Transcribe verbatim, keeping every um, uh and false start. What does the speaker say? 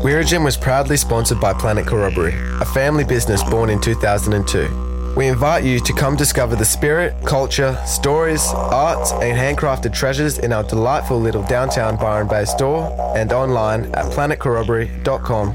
Weeragen was proudly sponsored by Planet Corroboree, a family business born in two thousand two. We invite you to come discover the spirit, culture, stories, arts and handcrafted treasures in our delightful little downtown Byron Bay store and online at planet corroboree dot com